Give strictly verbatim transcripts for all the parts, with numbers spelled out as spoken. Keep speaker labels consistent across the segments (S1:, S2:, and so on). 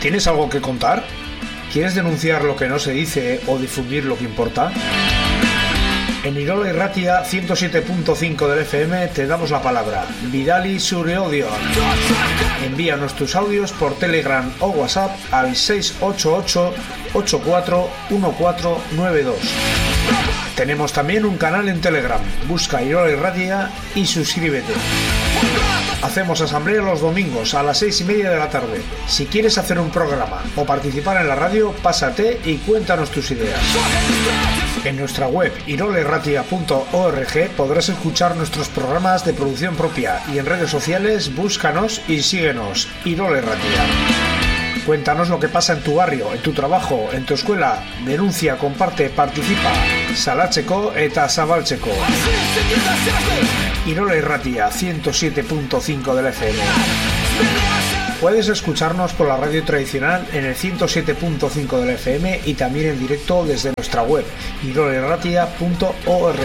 S1: ¿Tienes algo que contar? ¿Quieres denunciar lo que no se dice o difundir lo que importa? En Irola Irratia ciento siete punto cinco del F M te damos la palabra. Bidali zure odio. Envíanos tus audios por Telegram o WhatsApp al seis ocho ocho, ocho cuatro uno cuatro nueve dos. Tenemos también un canal en Telegram. Busca Irola Irratia y suscríbete. Hacemos asamblea los domingos a las seis y media de la tarde. Si quieres hacer un programa o participar en la radio, pásate y cuéntanos tus ideas. En nuestra web irola irratia punto org podrás escuchar nuestros programas de producción propia y en redes sociales búscanos y síguenos. Irola Irratia. Cuéntanos lo que pasa en tu barrio, en tu trabajo, en tu escuela. Denuncia, comparte, participa. Salatzeko eta zabaltzeko. Irola Irratia ciento siete punto cinco del F M. Puedes escucharnos por la radio tradicional en el ciento siete punto cinco del F M y también en directo desde nuestra web irola irratia punto org.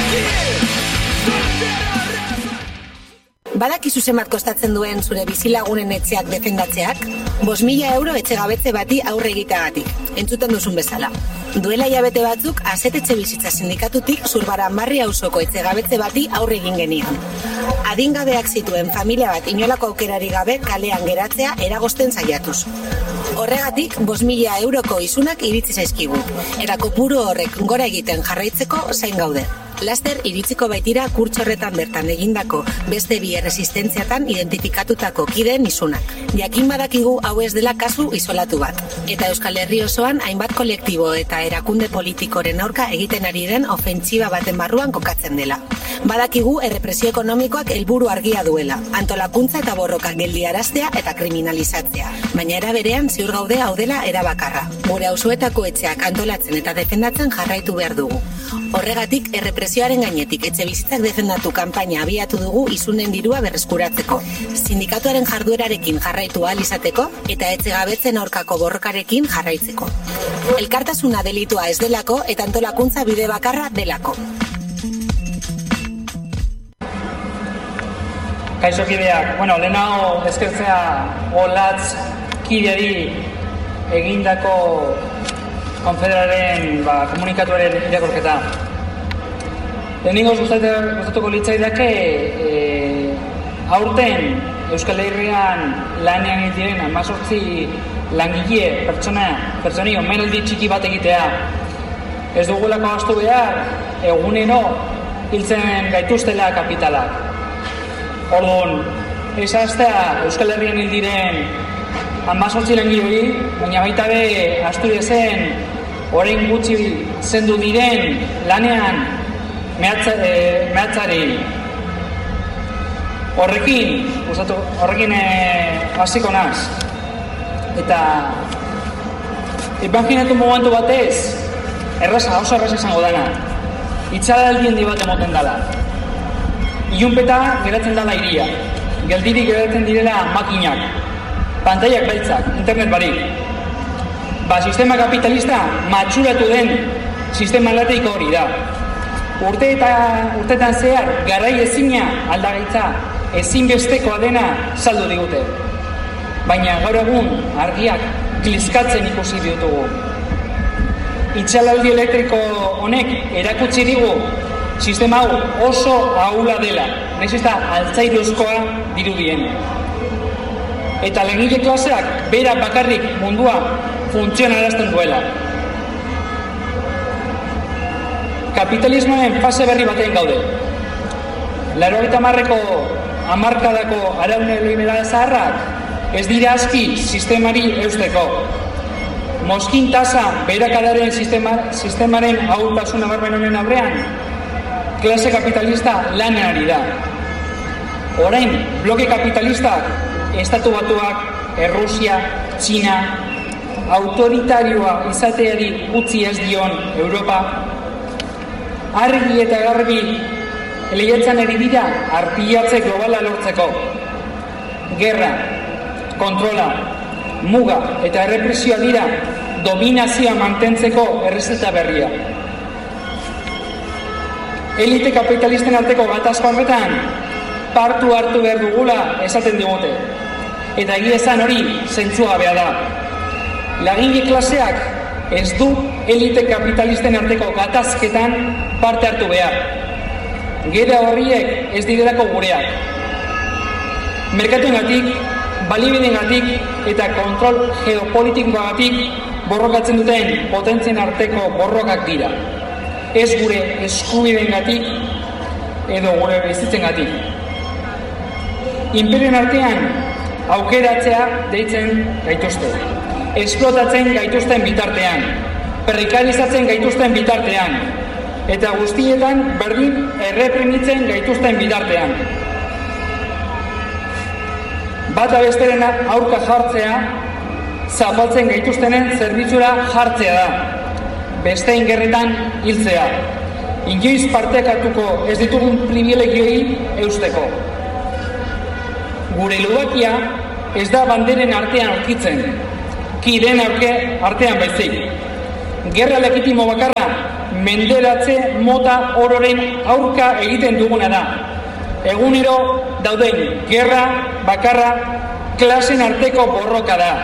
S2: Badakizu zenbat kostatzen duen zure bizilagunen etxeak defendatzeak? Bost mila euro etxegabetze bati aurre egiteagatik. Entzuten duzun bezala. Duela hilabete batzuk Asetetxe Bizitza Sindikatutik Zurbaranbarri auzoko etxegabetze bati aurre egin genion. Adingabeak zituen familia bat inolako aukerari gabe kalean geratzea eragozten saiatuz. Horregatik, bost mila euroko isunak iritsi zaizkigu. Eta kopuru horrek gora egiten jarraitzeko zain gaude. Laster iritsiko baitira kurtso horretan bertan egindako beste bi erresistentziatan identifikatutako kideen isunak. Jakin badakigu hau ez dela kasu isolatu bat. Eta Euskal Herri osoan hainbat kolektibo eta erakunde politikoren aurka egiten ari den ofentsiba baten barruan kokatzen dela. Badakigu errepresio ekonomikoak helburu argia duela, antolakuntza eta borroka geldiaraztea eta kriminalizatzea. Baina era berean ziur gaude hau dela erabakarra. Gure auzoetako etxeak antolatzen eta defendatzen jarraitu behar dugu. Horregatik, errepresioaren gainetik etxe bizitzak defendatu kanpaina abiatu dugu isunen dirua berreskuratzeko. Sindikatuaren jarduerarekin jarraitu ahal izateko eta etxegabetzen aurkako borrokarekin jarraitzeko. Elkartasuna delitua ez delako eta antolakuntza bide bakarra delako.
S3: Kaixo kideak, bueno, lehenago eskertzea Olatz kideari egindako konfederaren ba, komunikatuaren irakorketa. Lehenengoz gustatuko litzaidake e, aurten Euskal Herrian lanean egiten hamazortzi langile pertsona, pertsoni omenaldi txiki bat egitea. Ez dugulako ahaztu behar egunero hiltzen gaituztela kapitalak. Orduan, ez hastea Euskal Herrian hil diren hamazortzi langile, baina baita be Asturiasen orain gutxi zendu diren lanean mehatzari. Mehatza, horrekin, gustatu, horrekin hasiko e, naz. Eta imaginatu momentu batez, erraza, oso erraza izango dana. Itxalaldi bat emoten dala. Ilunpeta geratzen dala iria. Geldirik geratzen direla makinak. Pantaiak beltzak, internet barik. Ba, sistema kapitalista matxuratu den sistema lateiko hori da. Urte eta urtetan zehar garai ezina aldagaitza ezinbestekoa dena saldu digute. Baina gaur egun argiak kliskatzen ikusi ditugu. Itxalaldi elektriko honek erakutsi digu sistema hau oso ahula dela, nahiz eta altzairuzkoa dirudien. Eta langile klaseak bera bakarrik mundua funtzionarazten duela. Kapitalismoen fase berri batean gaude. Laurogeita hamarreko hamarkadako arau neoliberal zaharrak ez dira aski sistemari eusteko. Mozkin tasa beherakadaren sistema, sistemaren ahultasun nabarmen honen aurrean, klase kapitalista lanean ari da. Orain, bloke kapitalistak, Estatu Batuak, Errusia, Txina, autoritarioa izateari utzi ez dion Europa, argi eta garbi lehiatzen ari dira arpilatze globala lortzeko. Gerra, kontrola, muga eta errepresioa dira dominazioa mantentzeko errezeta berria. Elite kapitalisten arteko gatazko horretan partu hartu behar dugula esaten digute. Eta egia esan hori zentzugabea da. Lagile klaseak ez du elite kapitalisten arteko gatazketan parte hartu behar. Gera horriek ez direlako gureak. Merkatuengatik, baliabidegatik eta kontrol geopolitikoagatik borrokatzen duten potentzien arteko borrokak dira. Ez gure eskubideengatik edo gure bizitzengatik. Imperioen artean aukeratzea deitzen gaituzte. Esplotatzen gaituzten bitartean, prekarizatzen gaituzten bitartean, eta guztietan berdin erreprimitzen gaituzten bitartean. Bata besteren aurka jartzea, zapaltzen gaituztenen zerbitzura jartzea da. Besteen gerretan hiltzea. Inoiz partekatuko ez ditugun privilegioi eusteko. Gure lubakia ez da banderen artean aurkitzen, kideen aurke artean baizik. Gerra legitimo bakarra menderatze mota ororen aurka egiten duguna da. Egunero dauden gerra bakarra klasen arteko borroka da.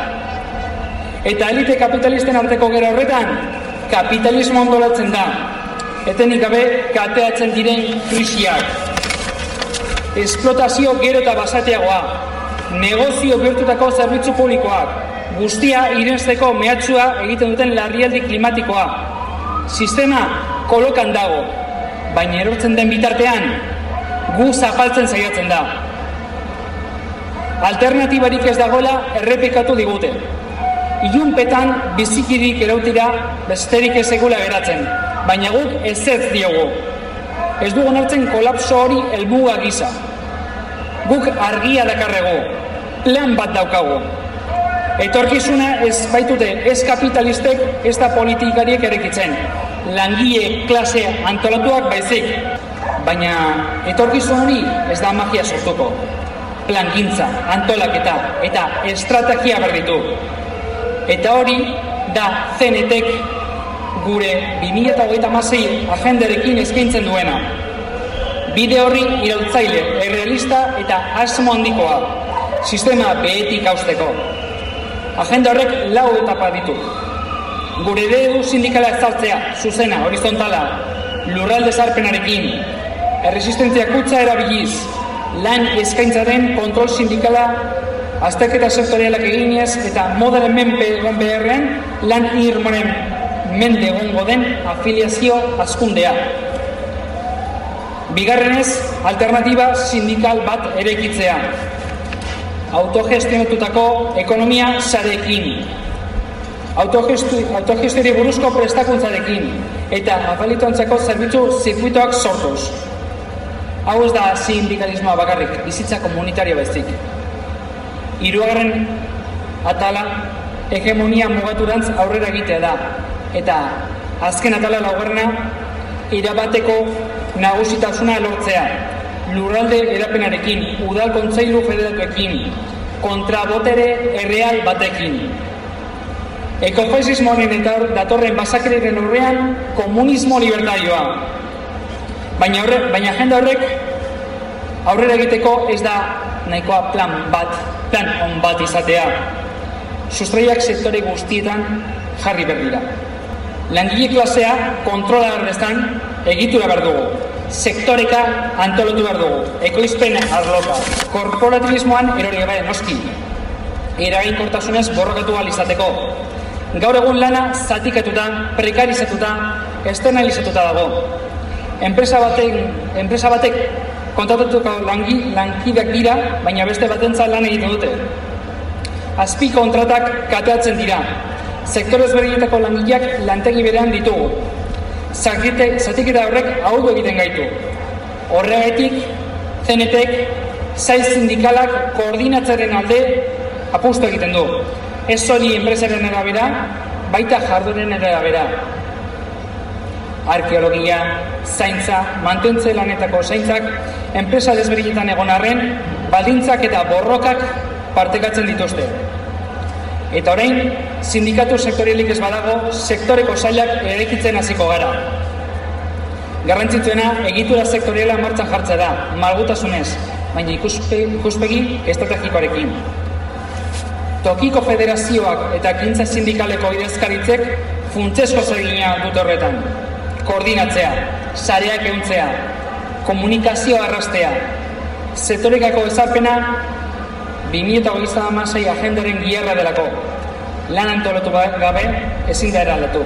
S3: Eta elite kapitalisten arteko gerra horretan kapitalismo ondolatzen da. Etenik gabe kateatzen diren krisiak. Esplotazio gero eta basateagoa, negozio bihurtutako zerbitzu publikoak, guztia irensteko mehatxua egiten duten larrialdi klimatikoa. Sistema kolokan dago, baina erortzen den bitartean, gu zapaltzen saiatzen da. Alternatibarik ez dagoela errepikatu digute. Ilunpetan bizikirik erautira besterik ez egula geratzen, baina guk ez ez diogu. Ez dugu hartzen kolapso hori helmuga gisa. Guk argia dakarrego, plan bat daukagu. Etorkizuna ez baitute ez kapitalistek, ez da politikariek erekitzen. Langile klase antolatuak baizik. Baina etorkizun hori ez da magia sortuko. Plangintza, antolaketa eta estrategia berditu. Eta hori da C N T-ek gure bi mila hogeita hamasei agendarekin eskaintzen duena. Bide horri iraultzaile, errealista eta asmo handikoa, sistema behetik hausteko. Agenda horrek lau etapa ditu. Gure eredu sindikala ezartzea, zuzena, horizontala, lurralde zarpenarekin, erresistentzia kutsa erabiliz, lan eskaintzaren kontrol sindikala, azterketa sektorialak eginez eta modaren menpe egon beharrean lan irmoren mende egongo den afiliazio hazkundea. Bigarrenez, alternatiba sindikal bat eraikitzea. Autogestionatutako ekonomia sarekin. Autogestiori buruzko prestakuntzarekin eta afalituantzako zerbitzu zirkuitoak sortuz. Hau ez da sindikalismoa bakarrik, bizitza komunitario baizik. Hirugarren atala hegemonia mugaturantz aurrera egitea da. Eta azken atala laugarrena irabateko nagusitasuna lortzea. Lurralde erapenarekin, udal kontseilu federatuekin, kontrabotere erreal batekin. Ekofasismoaren eta datorren basakeriren aurrean komunismo libertarioa. Baina, horre, baina agenda horrek aurrera egiteko ez da nahikoa plan bat, plan on bat izatea. Sustraiak sektore guztietan jarri berdira. Langile klasea kontrola berdeztan egitura behar dugu. Sektoreka antolatu behar dugu. Ekoizpen arloka. Korporatibismoan erori gabe noski. Eraginkortasunez borrokatu ahal izateko. Gaur egun lana zatikatuta, prekarizatuta, externalizatuta dago. Enpresa batek, enpresa batek kontratatuko langi, lankideak dira, baina beste batentzat lan egiten dute. Azpi kontratak kateatzen dira. Sektore ezberdinetako langileak lantegi berean ditugu. Zatiketa horrek ahuldu egiten gaitu. Horregatik, C N T-ek sail sindikalak koordinatzaren alde apustu egiten du. Ez hori enpresaren arabera, baita jardueren arabera. Arkeologia, zaintza, mantentze lanetako zaintzak, enpresa desberdinetan egon arren, baldintzak eta borrokak partekatzen dituzte. Eta orain, sindikatu sektorialik ez badago, sektoreko sailak eraikitzen hasiko gara. Garrantzitsuena, egitura sektoriala martxan jartzea da, malgutasunez, baina ikuspegi estrategikoarekin. tokiko federazioak eta ekintza sindikaleko idazkaritzek funtsezko zegina dut horretan. Koordinatzea, sareak ehuntzea, komunikazioa arrastea, sektorekako ezarpena bi mila hogeita hamasei agendaren giharra delako. Lan antolatu gabe ezin da eraldatu.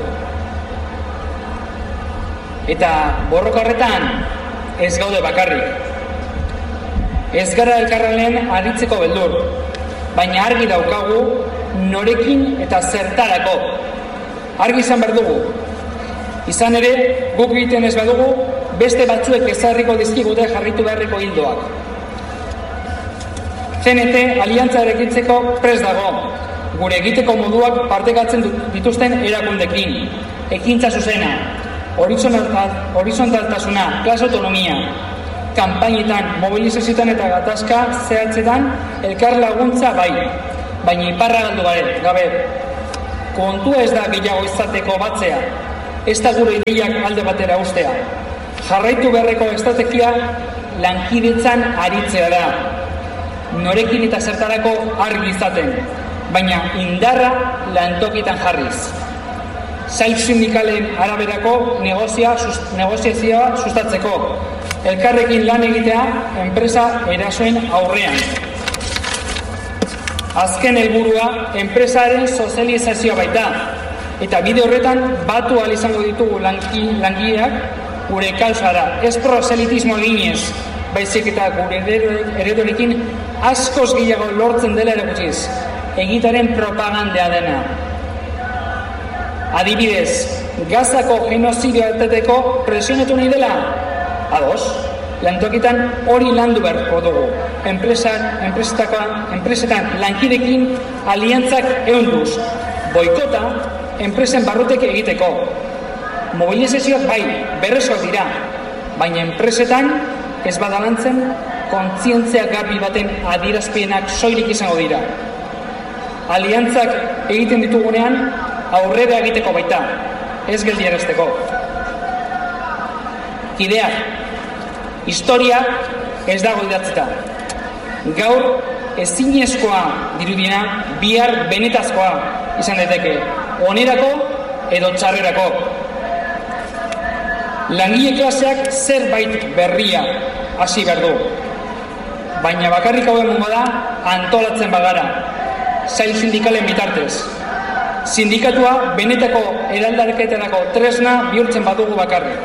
S3: Eta borroka horretan ez gaude bakarrik. Ez gara elkarraren aritzeko beldur, baina argi daukagu norekin eta zertarako. Argi izan behar dugu. Izan ere, guk egiten ez badugu, beste batzuek ezarriko dizkigute jarritu beharreko hildoak. C N T aliantza erekitzeko prest dago, gure egiteko moduak partekatzen dituzten erakundekin, ekintza zuzena, horizontaltasuna, klase autonomia, kanpainetan, mobilizazioetan eta gatazka zehatzetan elkar laguntza bai, baina iparra galdu gabe. Kontua ez da gehiago izateko batzea, ez da gure ideiak alde batera ustea. Jarraitu beharreko estrategia lankidetzan aritzea da. Norekin eta zertarako argi izaten, baina indarra lantokitan jarriz. Sail sindikalen araberako negoziazioa sustatzeko, elkarrekin lan egitea enpresa erasoen aurrean. Azken helburua enpresaren sozializazioa baita, eta bide horretan batu ahal izango ditugu langileak gure kausara, ez proselitismo eginez, baizik eta gure eredurekin askoz gehiago lortzen dela erakutsiz, egitaren propagandea dena. Adibidez, Gazako genozidioa eteteko presionatu nahi dela? Ados, lantokitan hori landu beharko dugu. Enpresetan lankidekin aliantzak ehunduz. Boikota, enpresen barrutek egiteko. Mobilizazioak bai, berrezkoak dira, baina enpresetan ez badalantzen kontzientzia garbi baten adierazpenak soilik izango dira. Aliantzak egiten ditugunean aurrera egiteko baita, ez geldiarazteko. Kideak, historia ez dago idatzita. Gaur ezinezkoa dirudiena, bihar benetazkoa izan daiteke, onerako edo txarrerako. Langile klaseak zerbait berria hasi behar du. Baina bakarrik hau emongo da antolatzen bagara, sail sindikalen bitartez. Sindikatua benetako eraldaketarako tresna bihurtzen badugu bakarrik.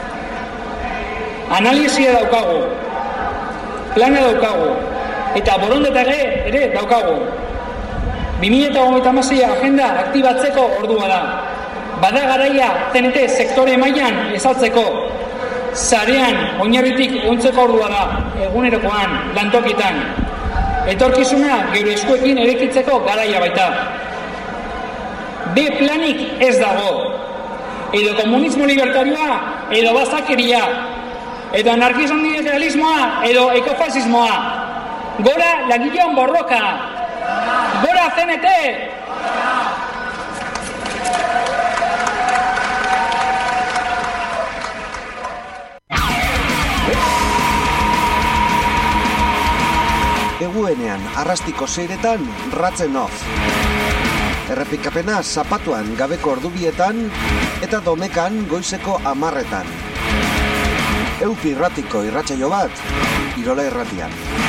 S3: Analizia daukagu, plana daukagu, eta borondeta ere daukagu. bi mila hogeita hamasei agenda aktibatzeko ordua da. Bada garaia C N T sektore mailan ezartzeko, sarean oinarritik ehuntzeko ordua da, egunerokoan, lantokitan. Etorkizuna geure eskuekin erekitzeko garaia baita. B planik ez dago. Edo komunismo libertarioa, edo bazakeria, edo anarkismo neoliberalismoa, edo ekofasismoa. Gora langileon borroka! Gora C N T!
S4: Eguenean, arrastiko seiretan, ratzen off. Errepikapena zapatuan gabeko ordubietan eta domekan goizeko amarretan. Eupi irratiko irratsaio bat, Irola Irratian.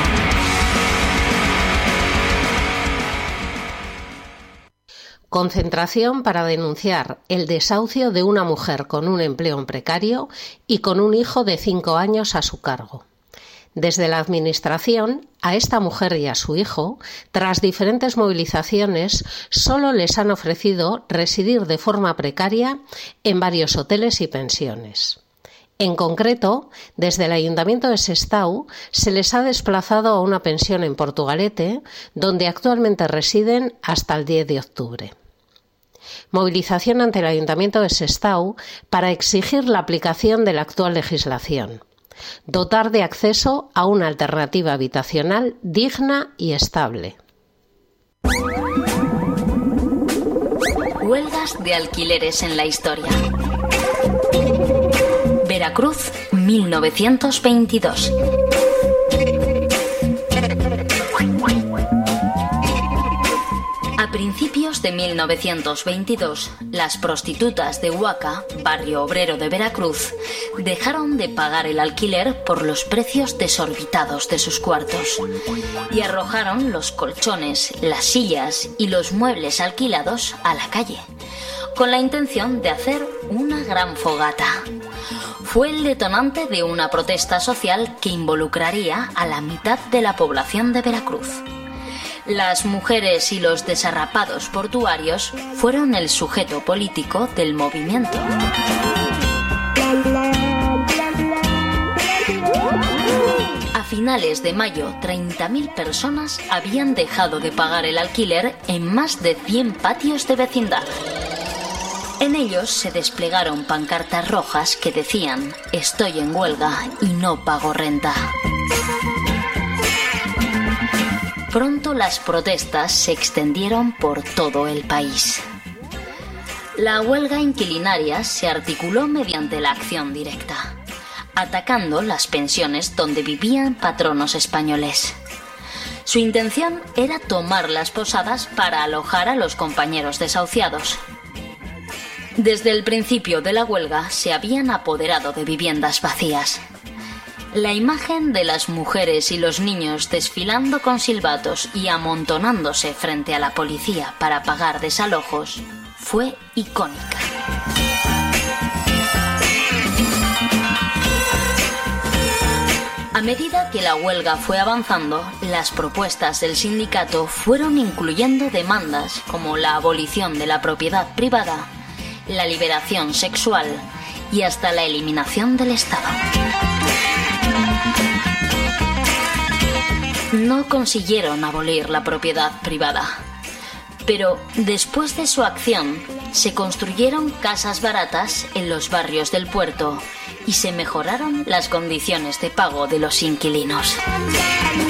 S5: Concentración para denunciar el desahucio de una mujer con un empleo precario y con un hijo de cinco años a su cargo. Desde la Administración, a esta mujer y a su hijo, tras diferentes movilizaciones, solo les han ofrecido residir de forma precaria en varios hoteles y pensiones. En concreto, desde el Ayuntamiento de Sestao se les ha desplazado a una pensión en Portugalete, donde actualmente residen hasta el diez de octubre. Movilización ante el Ayuntamiento de Sestao para exigir la aplicación de la actual legislación. Dotar de acceso a una alternativa habitacional digna y estable.
S6: Huelgas de alquileres en la historia. Veracruz, mil novecientos veintidós. principios de mil novecientos veintidós, las prostitutas de Huaca, barrio obrero de Veracruz, dejaron de pagar el alquiler por los precios desorbitados de sus cuartos y arrojaron los colchones, las sillas y los muebles alquilados a la calle, con la intención de hacer una gran fogata. Fue el detonante de una protesta social que involucraría a la mitad de la población de Veracruz. Las mujeres y los desarrapados portuarios fueron el sujeto político del movimiento. A finales de mayo, treinta mil personas habían dejado de pagar el alquiler en más de cien patios de vecindad. En ellos se desplegaron pancartas rojas que decían: "Estoy en huelga y no pago renta". Pronto las protestas se extendieron por todo el país. La huelga inquilinaria se articuló mediante la acción directa, atacando las pensiones donde vivían patronos españoles. Su intención era tomar las posadas para alojar a los compañeros desahuciados. Desde el principio de la huelga se habían apoderado de viviendas vacías. La imagen de las mujeres y los niños desfilando con silbatos y amontonándose frente a la policía para pagar desalojos fue icónica. A medida que la huelga fue avanzando, las propuestas del sindicato fueron incluyendo demandas como la abolición de la propiedad privada, la liberación sexual y hasta la eliminación del Estado. No consiguieron abolir la propiedad privada, pero después de su acción se construyeron casas baratas en los barrios del puerto y se mejoraron las condiciones de pago de los inquilinos.